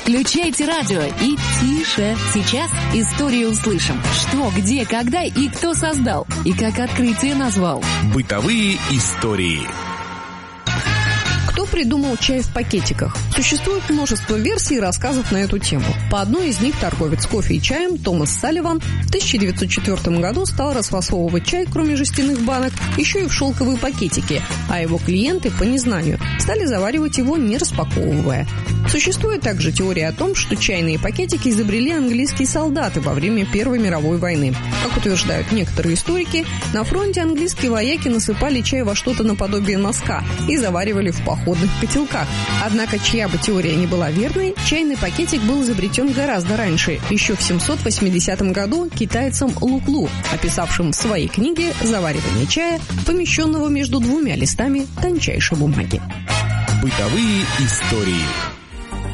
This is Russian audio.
Включайте радио и тише. Сейчас историю услышим. Что, где, когда и кто создал. И как открытие назвал. Бытовые истории. Кто придумал чай в пакетиках? Существует множество версий и рассказов на эту тему. По одной из них торговец кофе и чаем Томас Салливан в 1904 году стал расфасовывать чай, кроме жестяных банок, еще и в шелковые пакетики, а его клиенты, по незнанию, стали заваривать его, не распаковывая. Существует также теория о том, что чайные пакетики изобрели английские солдаты во время Первой мировой войны. Как утверждают некоторые историки, на фронте английские вояки насыпали чай во что-то наподобие носка и заваривали в походных котелках. Однако, чья бы теория не была верной, чайный пакетик был изобретен гораздо раньше, еще в 780 году китайцем Луклу, описавшим в своей книге заваривание чая, помещенного между двумя листами тончайшей бумаги. Бытовые истории.